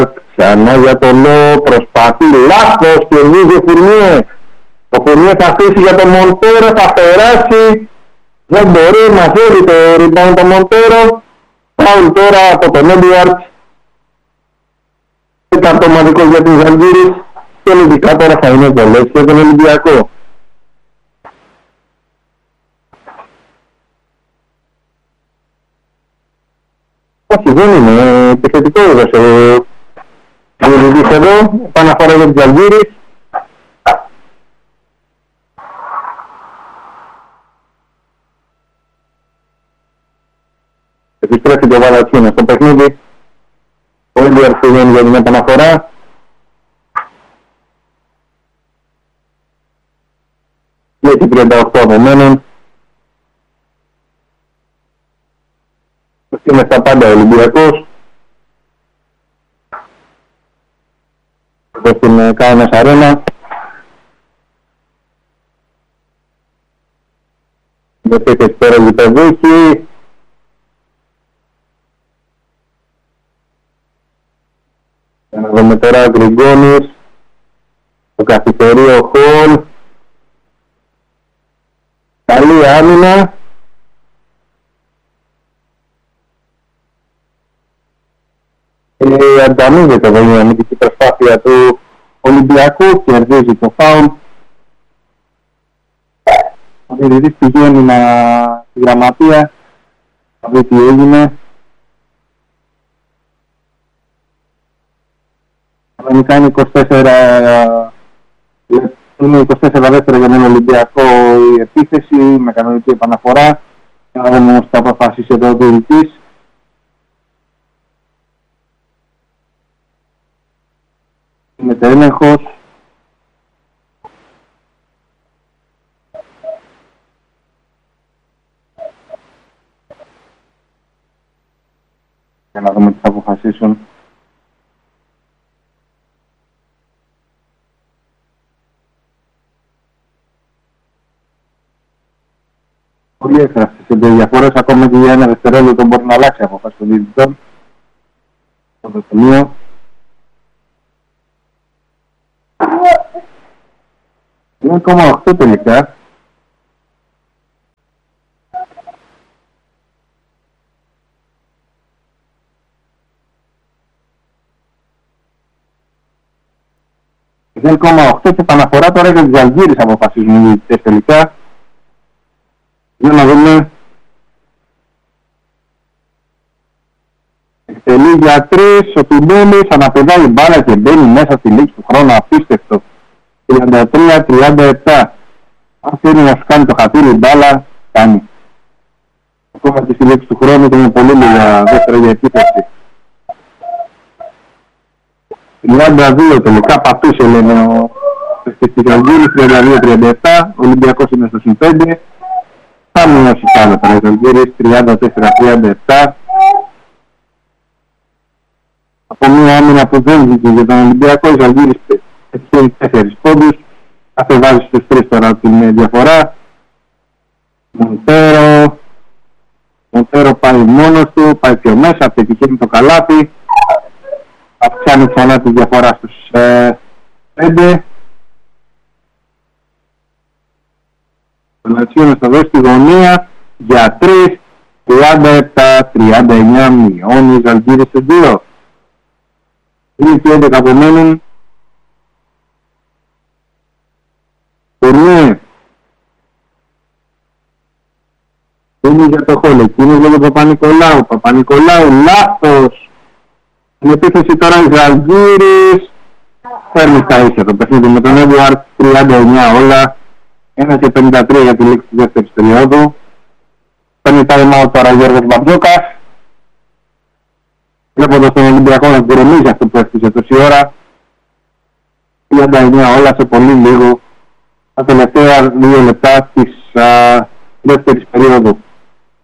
Ξανά για το λέω, προσπαθεί, λάθος, κερδίζει ο Φουρνιέ. Ο Φουρνιέ θα αφήσει για τον Μοντέρο, θα περάσει. Δεν μπορεί, μαζεύει το rebound το Μοντέρο. Φάουλ τώρα από τον Έντουαρτς. Καρτομαδικός για την Ζαλγκίρις. Και λογικά τώρα θα είναι βολές για τον Ολυμπιακό. Όχι, δεν είναι επιθετικό έδωσε ο διαιτητής εδώ. Επαναφορά για την Ζαλγκίρις. Επιστρέφει το Βαλατσίνο στο παιχνίδι. Ο Έντουαρτς πηγαίνει για την επαναφορά. Έχει 38 απομένων. Είναι στα πάντα ο Ολυμπιακός. Εδώ στην Κάινας Αρένα. Δεν έχει τώρα γηπεδούχη. Για να δούμε τώρα ο Γκριγκόνης. Το καφιτερίο Χολ. Καλή άμυνα. Ανταμείβεται εδώ η αμυντική προσπάθεια του Ολυμπιακού. Κερδίζει το φάουλ. Ο διαιτητής πηγαίνει στη γραμματεία. Θα δει τι έγινε. Κανονικά είναι 24 δεύτερα για τον Ολυμπιακό η επίθεση με κανονική επαναφορά. Για να δούμε όμως θα αποφασίσει εδώ ο διαιτητής. Γίνεται έλεγχος. Για να δούμε τι θα αποφασίσουν. Πολύ έφραστες οι διαφορές, ακόμα και για ένα δευτερόλεπτο μπορεί να αλλάξει από απόφαση των διαιτητών. Στο σημείο. Είναι 0,8 τελικά. Είναι 0,8 και επαναφορά τώρα για τις Ζαλγκίρις αποφασίζουν οι διαιτητές τελικά. Για να δούμε. Εκτελεί για 3, ο Πινέλης αναπηδάει μπάλα και μπαίνει μέσα στη λήξη του χρόνου, απίστευτο. 33-37. Αν θέλει να σου κάνει το χατήρι μπάλα, κάνει. Ακόμα και στη λήξη του χρόνου και είναι πολύ λίγα δεύτερα για επίθεση. 32 τελικά πατούσε λένε ο Ζαλγκίρις, 32-37, ο Ολυμπιακός είναι στο συν 5. Θα μειώσει πάνω τώρα ο Ζαλγκίρις, 34-37. Από μια άμυνα που δεν βγήκε για τον Ολυμπιακό, ο Ζαλγκίρις έχει 4 πόντους. Θα βάζει στους 3 τώρα την διαφορά. Μοντέρο πάει μόνος του, πάει πιο μέσα, πετυχαίνει το καλάθι. Αυξάνει ξανά τη διαφορά στους 5. Ο Λατσίνος θα δώσει τη γωνία για 3, 37-39, μειώνει η Ζαλγκίρις σε 2. Είναι και 11 απομένουν. Φουρνιέ. Είναι για το Χόλ, εκείνος για τον Παπα-Νικολάου. Παπα-Νικολάου, λάθος. Στην επίθεση τώρα η Ζαλγκίρις. Φέρνει στα ίσια το παιχνίδι με τον Έντουαρτς, 39 όλα. 1 και 53 για τη λήξη της δεύτερης περίοδου. Παίρνει τα ρημάου τώρα ο Γιώργος Μπαρτζόκας. Βλέποντας τον Ολυμπιακό να γκρεμίζει αυτό που έφτιασε τόση ώρα. 39 όλα σε πολύ λίγο. Τα τελευταία 2 λεπτά της δεύτερης περίοδου.